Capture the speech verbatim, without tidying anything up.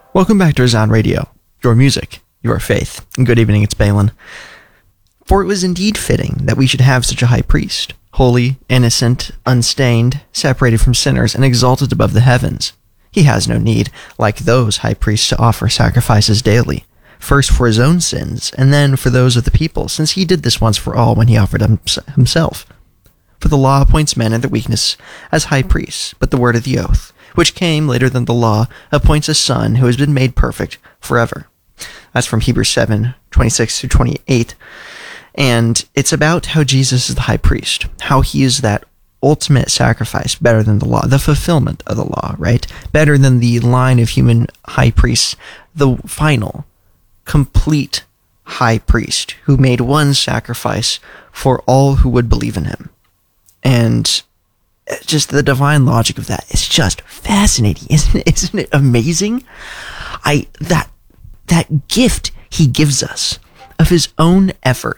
Welcome back to Resound Radio, your music, your faith. And good evening, it's Balin. For it was indeed fitting that we should have such a high priest, holy, innocent, unstained, separated from sinners, and exalted above the heavens. He has no need, like those high priests, to offer sacrifices daily, first for his own sins, and then for those of the people, since he did this once for all when he offered them himself. For the law appoints men in their weakness as high priests, but the word of the oath, which came later than the law, appoints a son who has been made perfect forever. That's from Hebrews seven, twenty-six through twenty-eight. And it's about how Jesus is the high priest, how he is that ultimate sacrifice, better than the law, the fulfillment of the law, right? Better than the line of human high priests, the final, complete high priest who made one sacrifice for all who would believe in him. And just the divine logic of that is just fascinating, isn't it? Isn't it amazing? I that that gift he gives us of his own effort